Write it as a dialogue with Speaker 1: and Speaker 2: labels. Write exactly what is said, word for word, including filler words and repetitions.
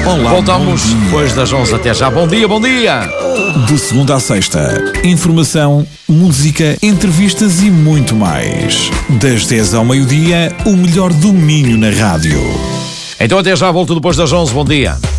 Speaker 1: Olá,
Speaker 2: voltamos depois das onze. Até já. Bom dia, bom dia.
Speaker 1: De segunda à sexta, informação, música, entrevistas e muito mais. Das dez ao meio-dia, o melhor do Minho na rádio.
Speaker 2: Então até já, volto depois das onze. Bom dia.